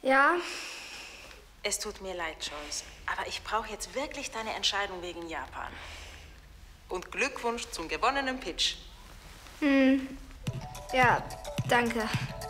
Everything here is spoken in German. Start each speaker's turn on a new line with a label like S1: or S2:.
S1: Ja?
S2: Es tut mir leid, Joyce, aber ich brauche jetzt wirklich deine Entscheidung wegen Japan. Und Glückwunsch zum gewonnenen Pitch.
S1: Ja, danke.